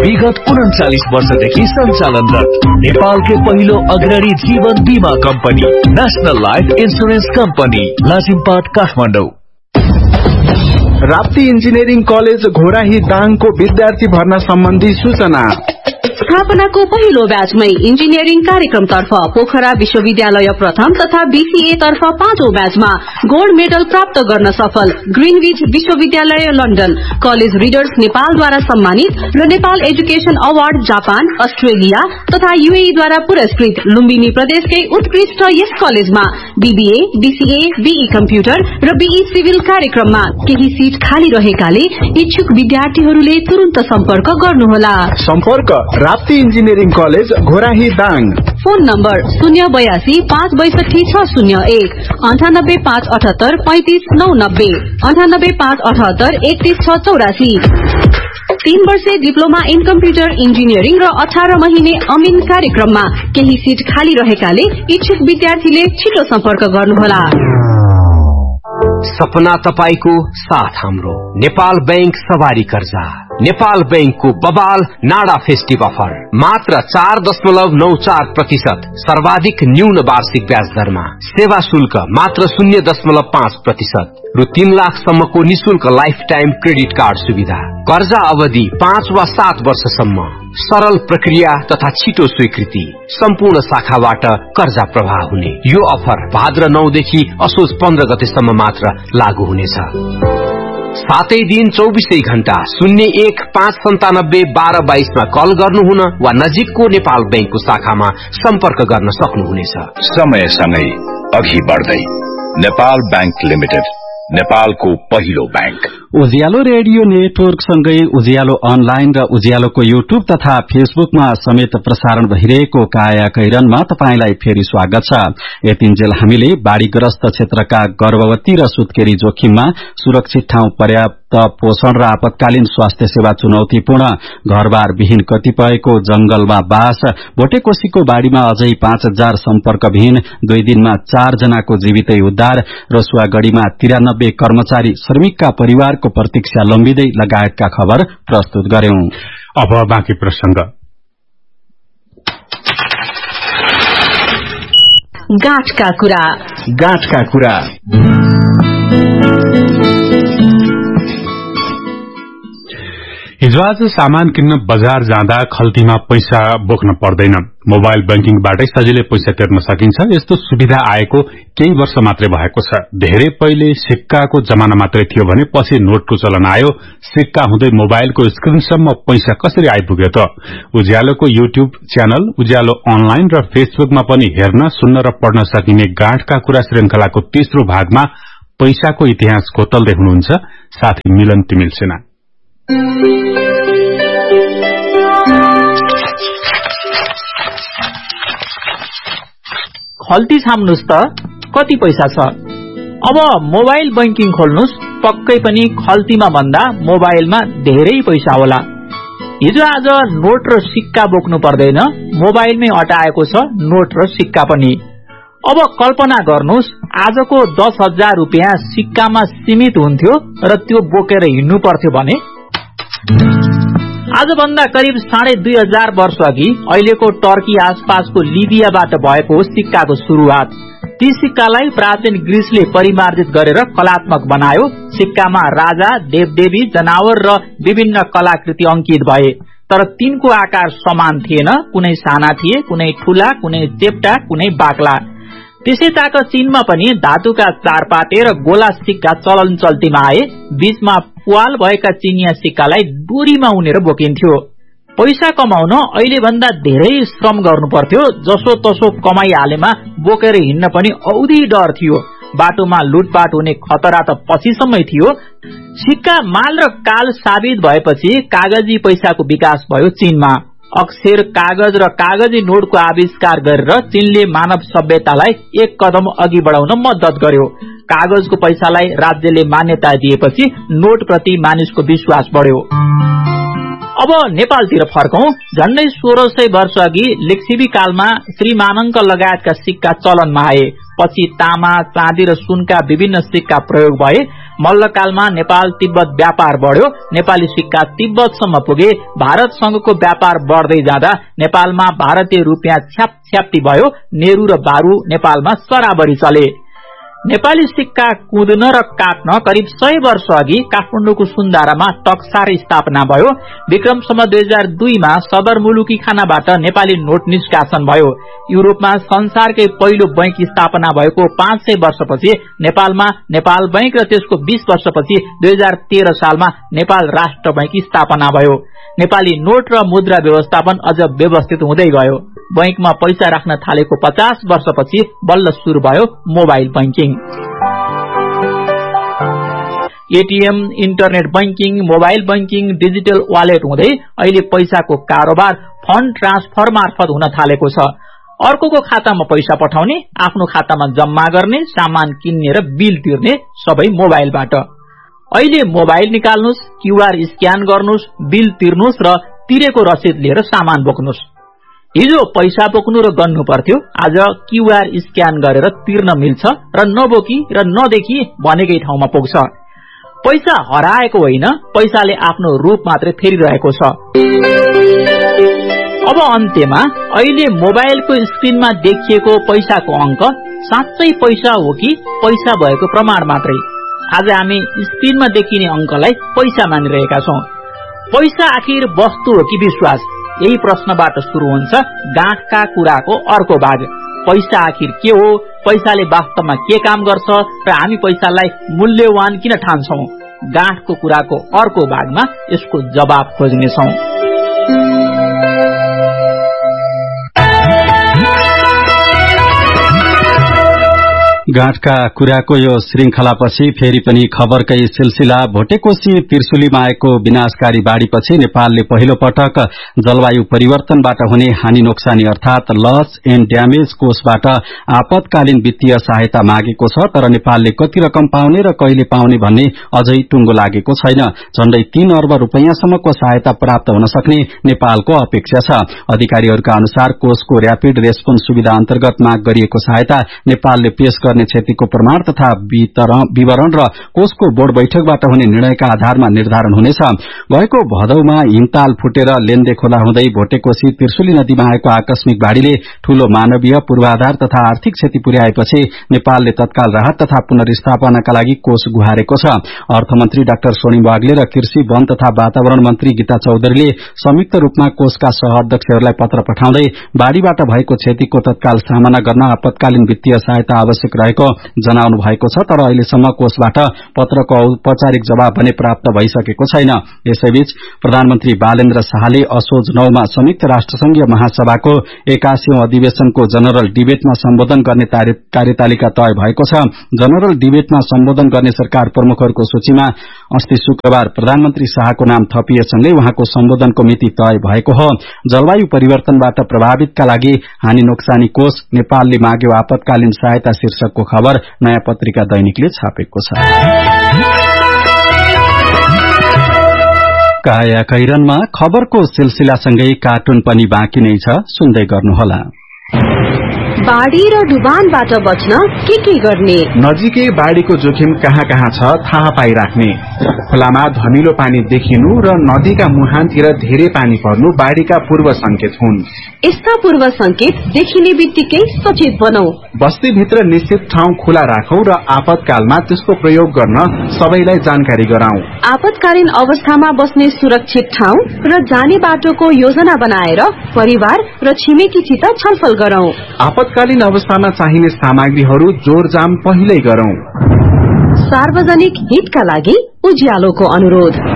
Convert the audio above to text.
विगत 39 वर्षदेखि सञ्चालनरत नेपालकै पहिलो अग्रणी जीवन बीमा company national life insurance company Lazimpat Kathmandu. Rapti engineering college Ghorahi दाङको विद्यार्थी भर्ना सम्बन्धी सूचना। स्थापनाको पहिलो ब्याचमै इन्जिनियरिङ कार्यक्रमतर्फ पोखरा विश्वविद्यालय प्रथम तथा बीसीए तर्फ 5औं ब्याचमा गोल्ड मेडल प्राप्त गर्न सफल ग्रीनविच विश्वविद्यालय लन्डन कलेज रिडर्स नेपालद्वारा सम्मानित र Nepal education award Japan Australia तथा यूएईद्वारा पुरस्कृत लुम्बिनी प्रदेशकै उत्कृष्ट यस कलेजमा बीबीए बीसीए बीई कम्प्युटर र बीई सिभिल कार्यक्रममा केही सीट खाली रहेकाले इच्छुक विद्यार्थीहरूले तुरुन्त सम्पर्क गर्नुहोला। सम्पर्क Rapti engineering college Ghorahi Dang. Phone number 082 562 601 98 578 35 990 98 578 31 684। 3 वर्षे डिप्लोमा इन कम्प्युटर इन्जिनियरिङ र 18 महिने अमिन कार्यक्रममा केही सीट खाली रहेकाले इच्छुक विद्यार्थीले छिटो सम्पर्क गर्नुहोला। सपना तपाईको साथ हाम्रो नेपाल बैंक सवारी कर्जा नेपाल बैंकको बबाल नाडा फेस्टिभ अफर मात्र 4.94% सर्वाधिक न्यून वार्षिक ब्याज दरमा सेवा शुल्क मात्र 0.5% रु 3 लाखसम्मको निशुल्क लाइफ टाइम क्रेडिट कार्ड सुविधा कर्जा अवधि 5 वा 7 वर्षसम्म सरल प्रक्रिया तथा छिटो स्वीकृति सम्पूर्ण शाखाबाट कर्जा प्रवाह हुने यो अफर भाद्र 9 देखि असोज 15 गतेसम्म मात्र लागू हुनेछ। 7 दिन 24 घण्टा 01 597 1222 मा कल गर्नुहुन वा नजिकको नेपाल बैंकको शाखामा सम्पर्क गर्न सक्नुहुनेछ। समयसँगै अघि बढ्दै नेपाल बैंक लिमिटेड नेपालको पहिलो बैंक। उज्यालो रेडियो नेटवर्क सँगै उज्यालो अनलाइन र उज्यालोको युट्युब तथा फेसबुकमा समेत प्रसारण भइरहेको काया कैरनमा तपाईंलाई फेरि स्वागत छ। यतिन्जेल हामीले बाढ़ीग्रस्त क्षेत्रका गर्भवती र सुत्केरी जोखिममा सुरक्षित ठाउँ पर्याप्त पोषण र आपतकालीन स्वास्थ्य सेवा चुनौतीपूर्ण घरबार विहीन कतिपयको जंगलमा बास भोटेकोशीको बाढ़ीमा अझै 5000 सम्पर्कविहीन 2 दिनमा 4 जनाको जीवितै उद्धार रसुवागढ़ीमा 93 कर्मचारी श्रमिकका परिवारको प्रतीक्षा लम्बिँदै लगायतका खबर प्रस्तुत गर्यौं। अब बाँकी प्रसंग। गाँठका कुरा। गाँठका कुरा। हिजो आज सामान किन्न बजार जाँदा खल्तीमा पैसा बोक्न पर्दैन, मोबाइल बैंकिङबाटै सजिलै पैसा तिर्न सकिन्छ। यस्तो सुविधा आएको केही वर्ष मात्रै भएको छ। धेरै पहिले सिक्काको जमाना मात्रै थियो भने पछि नोटको चलन आयो। सिक्का हुँदै मोबाइलको स्क्रिनसम्म पैसा कसरी आइपुग्यो त? उज्यालोको युट्युब च्यानल उज्यालो अनलाइन र फेसबुकमा पनि हेर्न सुन्न र पढ्न सकिने गाँठका कुरा श्रृंखलाको तेस्रो भागमा पैसाको इतिहास खोतल्दै हुनुहुन्छ साथी मिलन तिमिल सेना। खल्ती छाम्नुस् त कति पैसा छ? अब मोबाइल बैंकिङ खोल्नुस्, पक्कै पनि खल्तीमा भन्दा मोबाइलमा धेरै पैसा होला। हिजो आज नोट र सिक्का बोक्नु पर्दैन, मोबाइलमै अटाएको छ नोट र सिक्का पनि। अब कल्पना गर्नुस् आजको 10,000 रुपियाँ सिक्कामा सीमित हुन्थ्यो र त्यो बोकेर हिँड्नु पर्थ्यो भने आज भन्दा करिब 2500 वर्ष अघि अहिलेको टर्की आसपासको लिबियाबाट भएको सिक्काको शुरूआत। ती सिक्कालाई प्राचीन ग्रीसले परिमार्जित गरेर कलात्मक बनायो। सिक्कामा राजा, देवदेवी, जनावर र विभिन्न कलाकृति अंकित भए, तर तिनको आकार समान थिएन। कुनै साना थिए, कुनै ठूला, कुनै चेप्टा, कुनै बाक्ला। त्यसै ताक चीनमा पनि धातुका चारपाटे र गोला सिक्का चलन चल्तीमा आए। बीचमा पुवाल भएका चिनिया सिक्कालाई डोरीमा उनेर बोकिन्थ्यो। पैसा कमाउन अहिले भन्दा धेरै श्रम गर्नु पर्थ्यो। जसो तसो कमाई हालेमा बोकेर हिँड्न पनि औधी डर थियो। बाटोमा लुटपाट हुने खतरा त पछिसम्मै थियो। सिक्का माल र काल साबित भएपछि कागजी पैसाको विकास भयो चीनमा। अक्षर कागज र कागजी नोटको आविष्कार गरेर चीनले मानव सभ्यतालाई एक कदम अघि बढाउन मद्दत गर्यो। कागजको पैसालाई राज्यले मान्यता दिएपछि नोट प्रति मानिसको विश्वास बढ्यो। अब नेपालतिर फर्कौं। झण्डै 1600 वर्ष अघि लिच्छवी कालमा श्रीमानङ्क लगायतका सिक्का चलनमा आए। पछि तामा, चाँदी र सुनका विभिन्न सिक्का प्रयोग भए। मल्लकालमा नेपाल तिब्बत व्यापार बढ्यो। नेपाली सिक्का तिब्बतसम्म पुगे। भारतसँगको व्यापार बढ्दै जाँदा नेपालमा भारतीय रुपियाँ छ्याप्छ्याप्ती भयो। नेहरू र बारू नेपालमा सराबरी चले। नेपाली सिक्का कुद्न र काट्न करिब 100 वर्ष अघि काठमाडौँको सुन्दारामा टक्सार स्थापना भयो। विक्रम सम्वत 2002 मा सदरमुलुकी खानाबाट नेपाली नोट निष्कासन भयो। युरोपमा संसारकै पहिलो बैंक स्थापना भएको 500 वर्षपछि नेपालमा नेपाल बैंक र त्यसको 20 वर्षपछि 2013 सालमा नेपाल राष्ट्र बैंक स्थापना भयो। नेपाली नोट र मुद्रा व्यवस्थापन अझ व्यवस्थित हुँदै गयो। बैंकमा पैसा राख्न थालेको 50 वर्षपछि बल्ल सुरु भयो mobile banking. ATM, internet banking, mobile banking, digital wallet हुँदै अहिले पैसाको कारोबार फन्ड ट्रान्सफर मार्फत हुन थालेको छ। अर्कोको खातामा पैसा पठाउने, आफ्नो खातामा जम्मा गर्ने, सामान किन्ने र बिल तिर्ने सबै मोबाइलबाट। अहिले मोबाइल निकाल्नुस्, क्यूआर स्क्यान गर्नुस्, बिल तिर्नुस् र तिरेको रसिद लिएर सामान बोक्नुस्। हिजो पैसा बोक्नु र गन्नु पर्थ्यो, आज क्यूआर स्क्यान गरेर तिर्न मिल्छ र नबोकी र नदेखि भनेकै ठाउँमा पुग्छ। पैसा हराएको होइन, पैसाले आफ्नो रूप मात्रै फेरिरहेको छ। अब अन्त्यमा अहिले मोबाइलको स्क्रिनमा देखिएको पैसाको अंक साँच्चै पैसा हो कि पैसा भएको प्रमाण मात्रै? आज हामी स्क्रिनमा देखिने अंकलाई पैसा मानिरहेका छौं। पैसा आखिर वस्तु हो कि विश्वास? यही प्रश्नबाट सुरु हुन्छ गाँठका कुराको अर्को भाग। पैसा आखिर के हो? पैसाले वास्तवमा के काम गर्छ र हामी पैसालाई मूल्यवान किन ठान्छौं? गाँठको कुराको अर्को भागमा यसको जवाब खोज्नेछौं। गाँठका कुराको यो श्रृंखलापछि फेरि पनि खबरकै सिलसिला। भोटेकोशी त्रिशुलीमा आएको विनाशकारी बाढ़ीपछि नेपालले पहिलो पटक जलवायु परिवर्तनबाट हुने हानि नोक्सानी अर्थात लस एण्ड ड्यामेज कोषबाट आपतकालीन वित्तीय सहायता मागेको छ। तर नेपालले कति रकम पाउने र कहिले पाउने भन्ने अझै टुंगो लागेको छैन। झण्डै 3 अर्ब रुपैयाँसम्मको सहायता प्राप्त हुन सक्ने नेपालको अपेक्षा छ। अधिकारीहरूका अनुसार कोषको र्यापिड रेस्पोन्स सुविधा अन्तर्गत माग गरिएको सहायता नेपालले पेश गर्ने क्षतिको प्रमाण तथा विवरण र कोषको बोर्ड बैठकबाट हुने निर्णयका आधारमा निर्धारण हुनेछ। गएको भदौमा हिमताल फुटेर लेन्दे खोला हुँदै भोटेकोशी त्रिशुली नदीमा आएको आकस्मिक बाढ़ीले ठूलो मानवीय पूर्वाधार तथा आर्थिक क्षति पुर्याएपछि नेपालले तत्काल राहत तथा पुनर्स्थापनाका लागि कोष गुहारेको छ। अर्थमन्त्री डाक्टर सोनिम वाग्ले र कृषि वन तथा वातावरण मन्त्री गीता चौधरीले संयुक्त रूपमा कोषका सह-अध्यक्षहरूलाई पत्र पठाउँदै बाढ़ीबाट भएको क्षतिको तत्काल सामना गर्न आपतकालीन वित्तीय सहायता आवश्यक रहेको जनाउनु भएको छ। तर अहिलेसम्म कोषबाट पत्रको औपचारिक जवाब भने प्राप्त भइसकेको छैन। यसैबीच प्रधानमन्त्री बालेन्द्र शाहले असोज 9 मा संयुक्त राष्ट्रसंघीय महासभाको 81औं अधिवेशनको जनरल डिबेटमा सम्बोधन गर्ने कार्यतालिका तय भएको छ। जनरल डिबेटमा सम्बोधन गर्ने सरकार प्रमुखहरूको सूचीमा अस्ति शुक्रबार प्रधानमन्त्री शाहको नाम थपिएसँगै उहाँको सम्बोधनको मिति तय भएको हो। जलवायु परिवर्तनबाट प्रभावितका लागि हानि नोक्सानी कोष नेपालले माग्यो आपतकालीन सहायता शीर्षकको खबर नयाँ पत्रिका दैनिकले छापेको छ। काया कैरनमा खबरको सिलसिलासँगै कार्टुन पनि बाँकी नै छ, सुन्दै गर्नुहोला। बाढ़ी र डुबानबाट बच्न के गर्ने? नजिकै बाढ़ीको जोखिम कहाँ कहाँ छ थाहा पाइराख्ने। खोलामा धमिलो पानी देखिनु र नदीका मुहानतिर धेरै पानी पर्नु बाढ़ीका पूर्व संकेत हुन्। यस्ता पूर्व संकेत देखिने बित्तिकै सचेत बनौ। बस्तीभित्र निश्चित ठाउँ खुला राखौं र आपतकालमा त्यसको प्रयोग गर्न सबैलाई जानकारी गराउँ। आपतकालीन अवस्थामा बस्ने सुरक्षित ठाउँ र जाने बाटोको योजना बनाएर परिवार र छिमेकीसित छलफल गरौं। आपतकालीन अवस्थामा चाहिने सामग्रीहरू जोरजाम पहिल्यै गरौं। सार्वजनिक हितका लागि उज्यालोको अनुरोध।